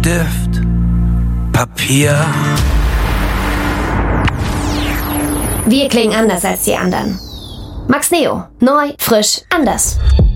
Stift, Papier. Wir klingen anders als die anderen. Max Neo. Neu, frisch, anders.